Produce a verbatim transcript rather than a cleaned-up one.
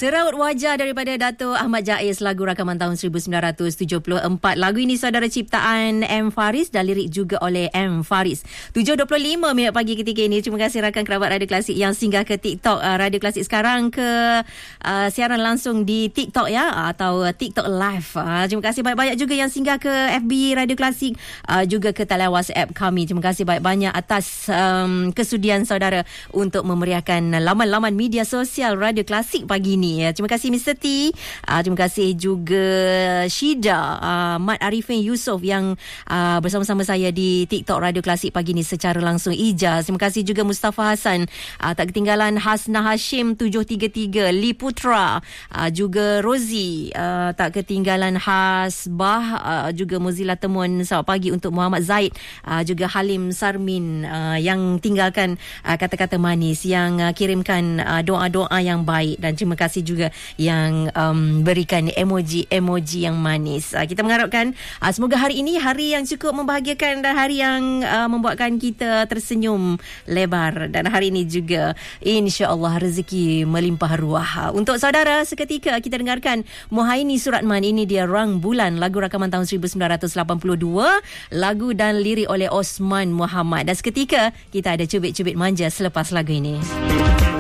Seraut Wajah daripada Dato' Ahmad Jaiz, lagu rakaman tahun seribu sembilan ratus tujuh puluh empat. Lagu ini saudara ciptaan M. Faris dan lirik juga oleh M. Faris. tujuh dua puluh lima minit pagi ketika ini. Terima kasih rakan kerabat Radio Klasik yang singgah ke TikTok uh, Radio Klasik sekarang, ke uh, siaran langsung di TikTok ya, atau uh, TikTok Live. Uh, terima kasih banyak-banyak juga yang singgah ke F B Radio Klasik, uh, juga ke talian WhatsApp kami. Terima kasih banyak-banyak atas um, kesudian saudara untuk memeriahkan laman-laman media sosial Radio Klasik pagi ini. Ya. Terima kasih Mister T. Uh, terima kasih juga Syida, uh, Mat Arifin Yusof yang uh, bersama-sama saya di TikTok Radio Klasik pagi ini secara langsung. Ijaz. Terima kasih juga Mustafa Hassan. Uh, tak ketinggalan Hasna Hashim tujuh tiga tiga, Li Putra, uh, juga Rozi. Uh, tak ketinggalan Hasbah, uh, juga Mozilla Temuan selamat pagi untuk Muhammad Zaid, uh, juga Halim Sarmin uh, yang tinggalkan uh, kata-kata manis, yang uh, kirimkan uh, doa-doa yang baik, dan terima kasih juga yang um, berikan emoji-emoji yang manis. Uh, kita mengharapkan uh, semoga hari ini hari yang cukup membahagiakan dan hari yang uh, membuatkan kita tersenyum lebar, dan hari ini juga insya-Allah rezeki melimpah ruah. Uh, untuk saudara seketika kita dengarkan Muhaini Suratman, ini dia Rang Bulan, lagu rakaman tahun seribu sembilan ratus lapan puluh dua, lagu dan lirik oleh Osman Muhammad. Dan seketika kita ada cubit-cubit manja selepas lagu ini.